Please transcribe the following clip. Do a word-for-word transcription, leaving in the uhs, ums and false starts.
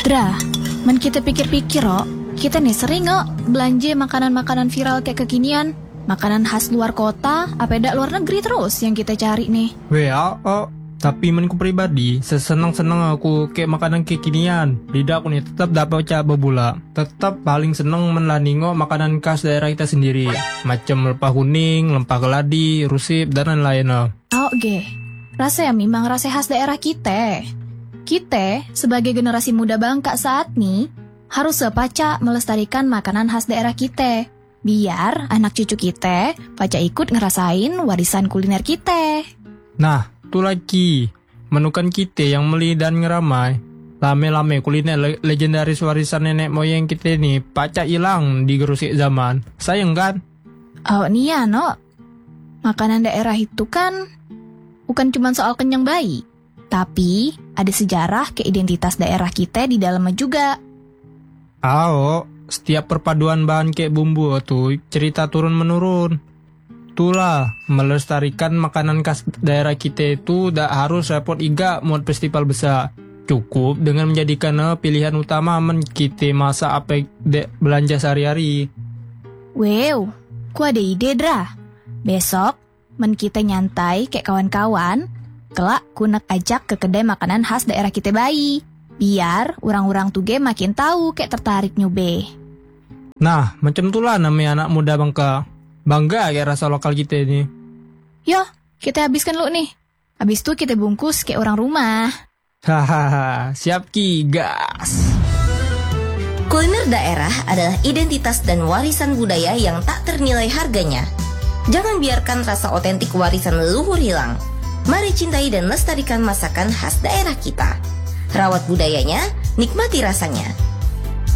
Dra, men kita pikir-pikir oh, kita nih sering nggak belanja makanan-makanan viral kayak kekinian? Makanan khas luar kota, apa dak luar negeri terus yang kita cari nih? Weh, oh, tapi menku pribadi, sesenang-senang aku kayak makanan kekinian. Lidah aku nih tetap dapat coba bula. Tetap paling seneng menlandingo makanan khas daerah kita sendiri. Macam lempah kuning, lempah keladi, rusip, dan lain-lain. Oh, ge. Rasa yang memang rasa khas daerah kita. Kita, sebagai generasi muda bangka saat ini, harus sepaca melestarikan makanan khas daerah kita. Biar anak cucu kita paca ikut ngerasain warisan kuliner kita. Nah, tu lagi. Menukan kita yang meli dan ngeramai. Lame-lame kuliner le- legendaris warisan nenek moyang kita ini paca hilang di gerusik zaman. Sayang kan? Oh, nih ya, no. Makanan daerah itu kan bukan cuma soal kenyang bayi. Tapi ada sejarah ke identitas daerah kita di dalamnya juga. Ao, setiap perpaduan bahan kayak bumbu tuh cerita turun-menurun. Itulah, melestarikan makanan khas daerah kita itu tak harus repot iga muat festival besar. Cukup dengan menjadikan pilihan utama men kita masa apa de belanja sehari-hari. Wow, ku ada ide Dra. Besok, men kita nyantai kayak kawan-kawan, kelak kunek ajak ke kedai makanan khas daerah kita bayi. Biar orang-orang tuge makin tahu kayak tertarik nyobe. Nah, macam itulah namanya anak muda bangka. Bangga kayak rasa lokal kita ini. Yo, kita habiskan lu nih. Habis itu kita bungkus kayak orang rumah. Hahaha, siap ki, gas. Kuliner daerah adalah identitas dan warisan budaya yang tak ternilai harganya. Jangan biarkan rasa otentik warisan leluhur hilang. Mari cintai dan lestarikan masakan khas daerah kita. Rawat budayanya, nikmati rasanya.